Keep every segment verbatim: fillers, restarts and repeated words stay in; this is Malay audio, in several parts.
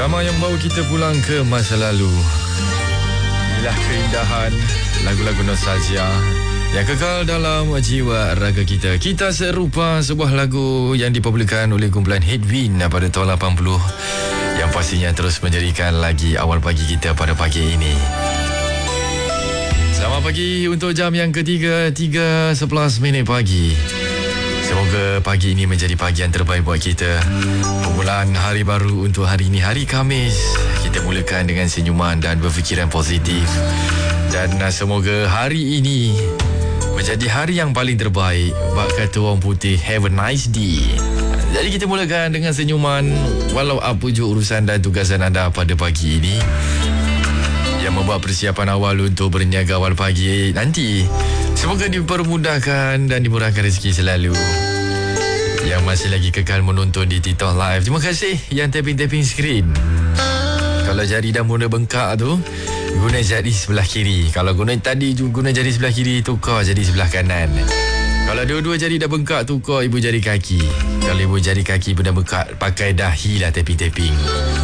Drama yang bawa kita pulang ke masa lalu. Inilah keindahan lagu-lagu nostalgia yang kekal dalam jiwa raga kita. Kita Serupa, sebuah lagu yang dipopularkan oleh kumpulan Headwind pada tahun lapan puluh, yang pastinya terus menjadikan lagi awal pagi kita pada pagi ini. Selamat pagi untuk jam yang ketiga, tiga sebelas minit pagi. Semoga pagi ini menjadi pagi yang terbaik buat kita. Permulaan hari baru untuk hari ini, hari Khamis. Kita mulakan dengan senyuman dan berfikiran positif. Dan semoga hari ini menjadi hari yang paling terbaik. Bak kata orang putih, have a nice day. Jadi kita mulakan dengan senyuman, walau apa je urusan dan tugasan anda pada pagi ini, yang membuat persiapan awal untuk berniaga awal pagi nanti. Semoga dipermudahkan dan dimurahkan rezeki selalu. Yang masih lagi kekal menonton di TikTok Live, terima kasih. Yang tapping-tapping skrin, kalau jari dah mula bengkak tu, guna jari sebelah kiri. Kalau guna tadi guna jari sebelah kiri, tukar jadi sebelah kanan. Kalau dua-dua jari dah bengkak, tukar ibu jari kaki. Kalau ibu jari kaki pun dah bengkak, pakai dahi lah tapping-tapping.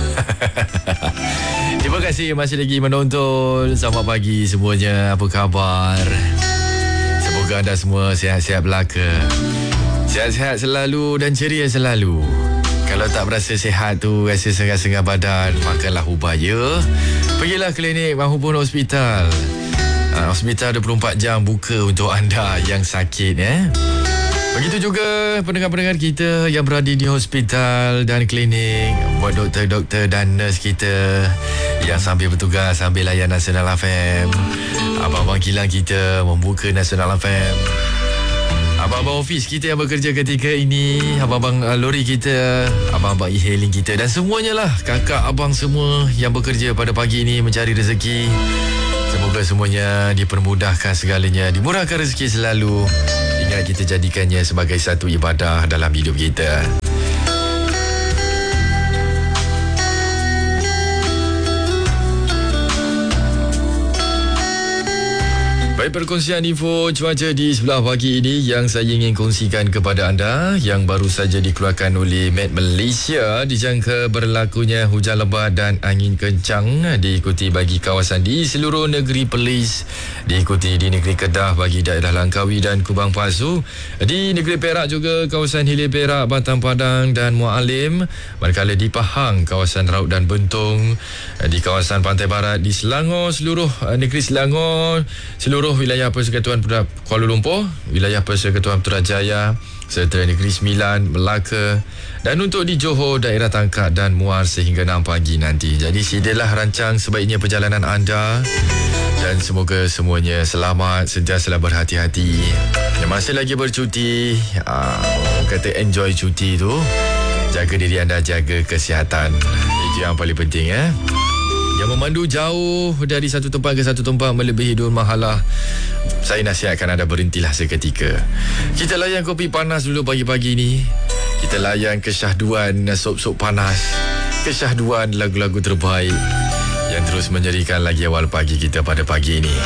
Terima kasih masih lagi menonton. Selamat pagi semuanya. Apa khabar? Semoga anda semua sihat-sihat belaka. Sihat-sihat selalu dan ceria selalu. Kalau tak berasa sihat tu, rasa sengah-sengah badan, makanlah ubat ya. Pergilah klinik maupun hospital. Uh, hospital dua puluh empat jam buka untuk anda yang sakit eh. Begitu juga pendengar-pendengar kita yang berada di hospital dan klinik, buat doktor-doktor dan nurse kita yang sambil bertugas sambil layan Nasional F M. Abang-abang kilang kita membuka Nasional F M. Abang-abang ofis kita yang bekerja ketika ini, abang-abang uh, lori kita, abang-abang e-hailing kita, dan semuanya lah, kakak abang semua yang bekerja pada pagi ini mencari rezeki. Semoga semuanya dipermudahkan segalanya, dimurahkan rezeki selalu. Ingat, kita jadikannya sebagai satu ibadah dalam hidup kita. Baik, perkongsian info cuaca di sebelah pagi ini yang saya ingin kongsikan kepada anda, yang baru saja dikeluarkan oleh Met Malaysia. Dijangka berlakunya hujan lebat dan angin kencang diikuti bagi kawasan di seluruh negeri Perlis, diikuti di negeri Kedah bagi daerah Langkawi dan Kubang Pasu, di negeri Perak juga kawasan Hilir Perak, Batam Padang dan Muar Alim, manakala di Pahang kawasan Raut dan Bentong, di kawasan Pantai Barat di Selangor, seluruh negeri Selangor, seluruh wilayah Persekutuan Kuala Lumpur, wilayah Persekutuan Putrajaya serta Negeri Sembilan, Melaka, dan untuk di Johor, daerah Tangkak dan Muar sehingga enam pagi nanti. Jadi sidilah rancang sebaiknya perjalanan anda, dan semoga semuanya selamat, sentiasa berhati-hati. Yang masih lagi bercuti, aa, kata enjoy cuti tu, jaga diri anda, jaga kesihatan. Itu yang paling penting eh. Yang memandu jauh dari satu tempat ke satu tempat melebihi dua mahalah, saya nasihatkan anda berhentilah seketika. Kita layan kopi panas dulu pagi-pagi ni. Kita layan kesyahduan sop-sop panas, kesyahduan lagu-lagu terbaik yang terus menjadikan lagi awal pagi kita pada pagi ini.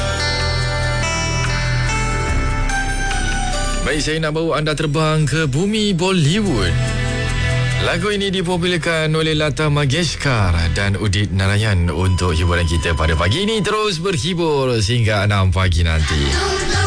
Baik, saya nak bawa anda terbang ke bumi Bollywood. Lagu ini dipopularkan oleh Lata Mangeshkar dan Udit Narayan untuk hiburan kita pada pagi ini. Terus berhibur sehingga enam pagi nanti.